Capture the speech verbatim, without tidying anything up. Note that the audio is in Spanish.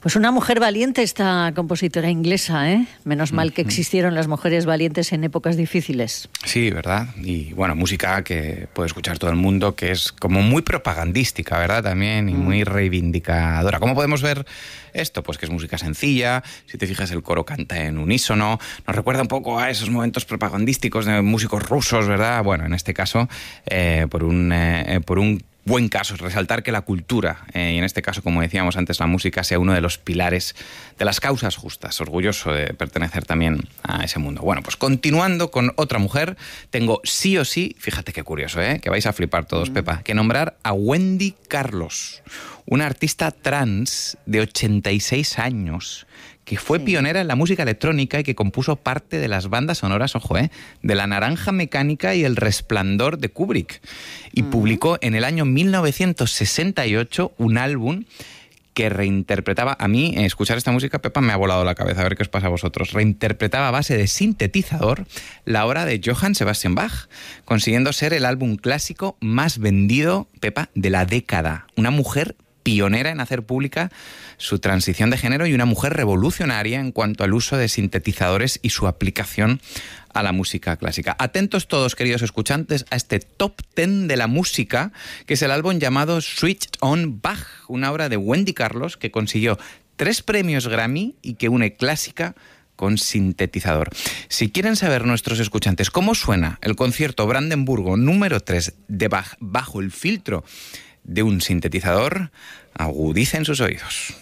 Pues una mujer valiente, esta compositora inglesa, ¿eh? Menos mal que existieron las mujeres valientes en épocas difíciles. Sí, ¿verdad? Y bueno, música que puede escuchar todo el mundo, que es como muy propagandística, ¿verdad? También, y muy reivindicadora. ¿Cómo podemos ver esto? Pues que es música sencilla, si te fijas el coro canta en unísono, nos recuerda un poco a esos momentos propagandísticos de músicos rusos, ¿verdad? Bueno, en este caso, eh, por un, eh, por un buen caso, es resaltar que la cultura, eh, y en este caso, como decíamos antes, la música, sea uno de los pilares de las causas justas. Orgulloso de pertenecer también a ese mundo. Bueno, pues continuando con otra mujer, tengo sí o sí, fíjate qué curioso, ¿eh? Que vais a flipar todos, mm. Pepa, que nombrar a Wendy Carlos, una artista trans de ochenta y seis años, que fue sí. pionera en la música electrónica y que compuso parte de las bandas sonoras, ojo, eh, de La Naranja Mecánica y El Resplandor de Kubrick. Y uh-huh. publicó en el año mil novecientos sesenta y ocho un álbum que reinterpretaba, a mí, escuchar esta música, Pepa, me ha volado la cabeza, a ver qué os pasa a vosotros, reinterpretaba a base de sintetizador la obra de Johann Sebastian Bach, consiguiendo ser el álbum clásico más vendido, Pepa, de la década. Una mujer pionera en hacer pública su transición de género y una mujer revolucionaria en cuanto al uso de sintetizadores y su aplicación a la música clásica. Atentos todos, queridos escuchantes, a este top ten de la música, que es el álbum llamado Switched on Bach, una obra de Wendy Carlos que consiguió tres premios Grammy y que une clásica con sintetizador. Si quieren saber nuestros escuchantes cómo suena el concierto Brandenburgo número tres de Bach bajo el filtro de un sintetizador, agudicen sus oídos.